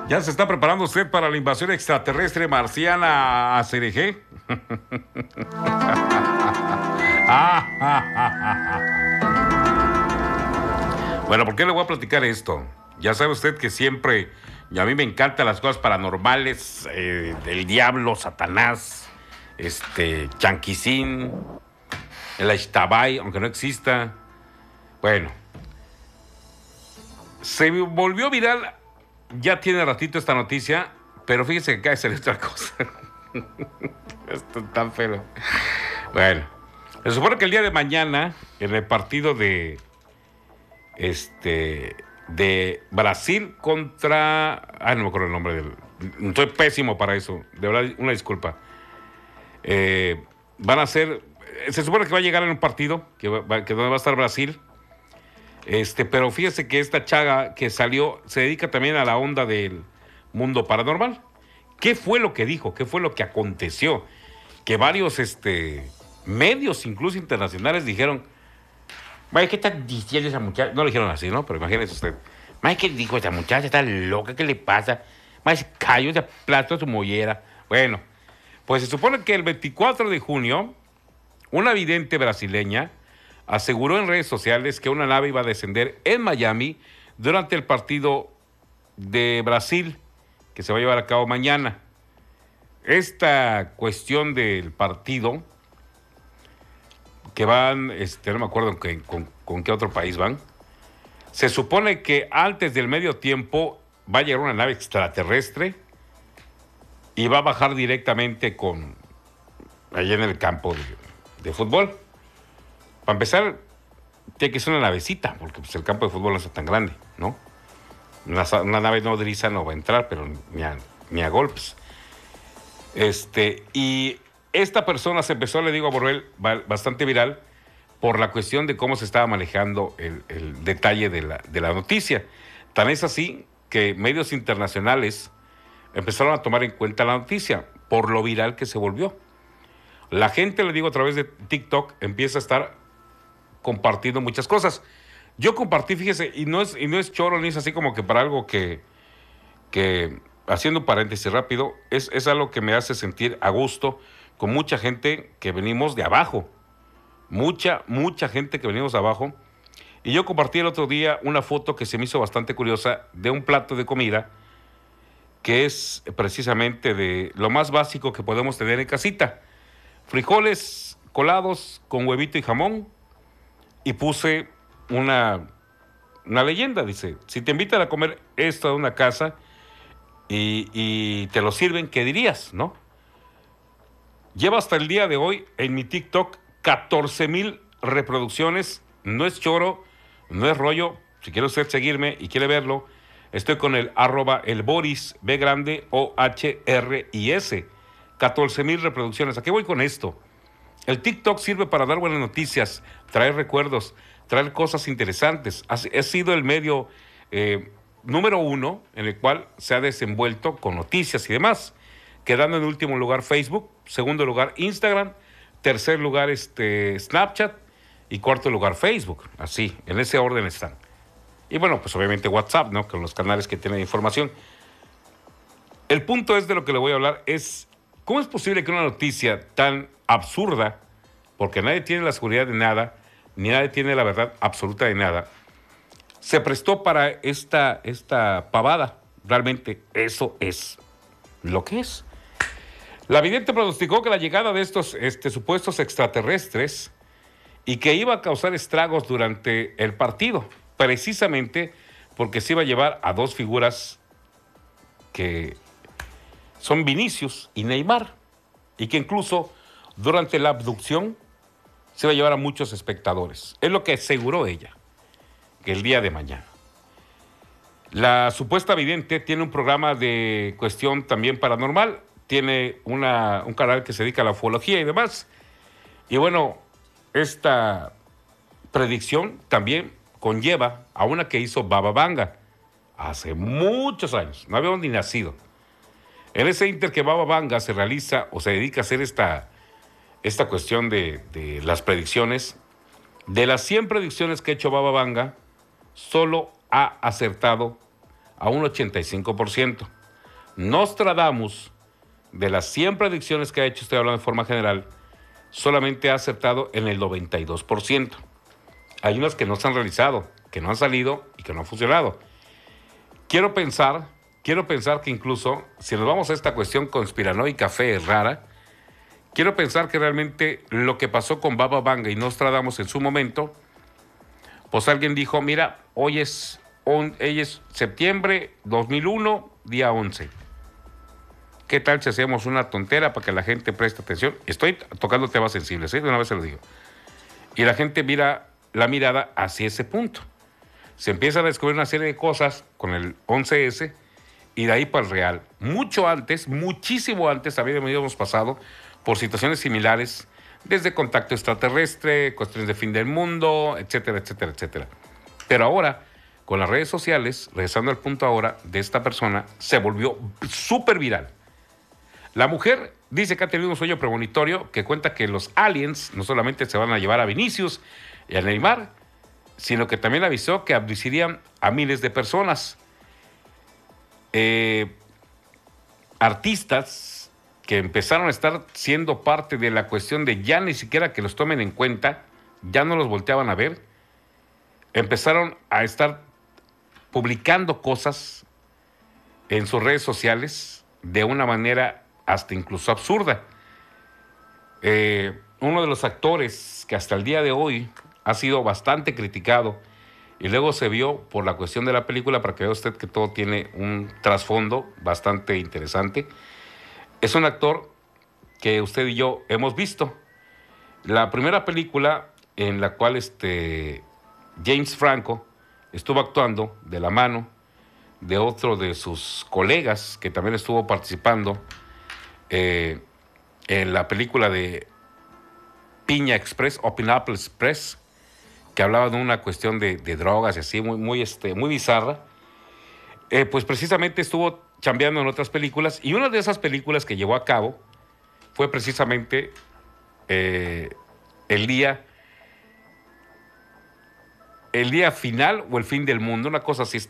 ¿Ya se está preparando usted para la invasión extraterrestre marciana a CRG? Bueno, ¿por qué le voy a platicar esto? Ya sabe usted que siempre, y a mí me encantan las cosas paranormales, del diablo, Satanás, Chanquisín, el Ashtabai, aunque no exista. Bueno, se volvió viral, ya tiene ratito esta noticia, pero fíjese que acaba de salir otra cosa. Esto es tan feo. Bueno, se supone que el día de mañana, en el partido de Brasil contra... no me acuerdo el nombre del... Soy pésimo para eso, de verdad, una disculpa. Van a ser... Se supone que va a llegar en un partido, que donde va a estar Brasil. Pero fíjese que esta chaga que salió se dedica también a la onda del mundo paranormal. ¿Qué fue lo que dijo? ¿Qué fue lo que aconteció? Que varios medios, incluso internacionales, dijeron: "Mae, ¿qué está diciendo esa muchacha?" No lo dijeron así, ¿no? Pero imagínese usted. "Mae, ¿qué dijo esa muchacha? Está loca, ¿qué le pasa? Mae, se cayó, se aplastó su mollera." Bueno, pues se supone que el 24 de junio, una vidente brasileña aseguró en redes sociales que una nave iba a descender en Miami durante el partido de Brasil, que se va a llevar a cabo mañana. Esta cuestión del partido, que van, no me acuerdo con qué otro país van, se supone que antes del medio tiempo va a llegar una nave extraterrestre y va a bajar directamente allá en el campo de fútbol. Para empezar, tiene que ser una navecita, porque pues, el campo de fútbol no es tan grande, ¿no? Una nave nodriza no va a entrar, pero ni a golpes. Y esta persona se empezó, le digo a Borrell, bastante viral, por la cuestión de cómo se estaba manejando el detalle de la noticia. Tan es así que medios internacionales empezaron a tomar en cuenta la noticia, por lo viral que se volvió. La gente, le digo, a través de TikTok, empieza a estar compartiendo muchas cosas. Yo compartí, fíjese, y no es choro, ni es así como que para algo que haciendo un paréntesis rápido, es algo que me hace sentir a gusto con mucha gente que venimos de abajo. Mucha gente que venimos de abajo. Y yo compartí el otro día una foto que se me hizo bastante curiosa de un plato de comida que es precisamente de lo más básico que podemos tener en casita. Frijoles colados con huevito y jamón, y puse una leyenda, dice: "Si te invitan a comer esto a una casa y te lo sirven, ¿qué dirías?", ¿no? Lleva hasta el día de hoy en mi TikTok 14,000 reproducciones. No es choro, no es rollo. Si quiere usted seguirme y quiere verlo, estoy con el @elboris, B grande, OHRIS. 14,000 reproducciones. ¿A qué voy con esto? El TikTok sirve para dar buenas noticias, traer recuerdos, traer cosas interesantes. Ha sido el medio número uno en el cual se ha desenvuelto con noticias y demás, quedando en último lugar Facebook, segundo lugar Instagram, tercer lugar Snapchat y cuarto lugar Facebook. Así, en ese orden están. Y bueno, pues obviamente WhatsApp, ¿no? Con los canales que tienen información. El punto de lo que le voy a hablar es: ¿cómo es posible que una noticia tan absurda, porque nadie tiene la seguridad de nada, ni nadie tiene la verdad absoluta de nada, se prestó para esta pavada? Realmente eso es lo que es. La vidente pronosticó que la llegada de estos supuestos extraterrestres y que iba a causar estragos durante el partido, precisamente porque se iba a llevar a dos figuras que son Vinicius y Neymar, y que incluso durante la abducción se va a llevar a muchos espectadores. Es lo que aseguró ella, que el día de mañana. La supuesta vidente tiene un programa de cuestión también paranormal, tiene un canal que se dedica a la ufología y demás. Y bueno, esta predicción también conlleva a una que hizo Baba Vanga hace muchos años, no habíamos ni nacido. En ese inter que Baba Vanga se realiza o se dedica a hacer esta cuestión de las predicciones, de las 100 predicciones que ha hecho Baba Vanga, solo ha acertado a un 85%. Nostradamus, de las 100 predicciones que ha hecho, estoy hablando de forma general, solamente ha acertado en el 92%. Hay unas que no se han realizado, que no han salido y que no han funcionado. Quiero pensar que incluso, si nos vamos a esta cuestión conspiranoica, fe rara, quiero pensar que realmente lo que pasó con Baba Vanga y Nostradamus en su momento, pues alguien dijo, mira, hoy es septiembre 2001, día 11. ¿Qué tal si hacemos una tontera para que la gente preste atención? Estoy tocando temas sensibles, ¿eh? De una vez se lo digo. Y la gente mira la mirada hacia ese punto. Se empiezan a descubrir una serie de cosas con el 11S y de ahí para el real. Mucho antes, muchísimo antes, habíamos pasado por situaciones similares, desde contacto extraterrestre, cuestiones de fin del mundo, etcétera, etcétera, etcétera. Pero ahora, con las redes sociales, regresando al punto ahora de esta persona, se volvió súper viral. La mujer dice que ha tenido un sueño premonitorio que cuenta que los aliens no solamente se van a llevar a Vinicius y a Neymar, sino que también avisó que abducirían a miles de personas. Artistas que empezaron a estar siendo parte de la cuestión de ya ni siquiera que los tomen en cuenta, ya no los volteaban a ver, empezaron a estar publicando cosas en sus redes sociales de una manera hasta incluso absurda. Uno de los actores que hasta el día de hoy ha sido bastante criticado y luego se vio por la cuestión de la película, para que vea usted que todo tiene un trasfondo bastante interesante. Es un actor que usted y yo hemos visto. La primera película en la cual James Franco estuvo actuando de la mano de otro de sus colegas que también estuvo participando en la película de Piña Express o Pineapple Express, que hablaba de una cuestión de drogas y así, muy bizarra. Pues precisamente estuvo chambeando en otras películas, y una de esas películas que llevó a cabo fue precisamente el día final o el fin del mundo, una cosa así.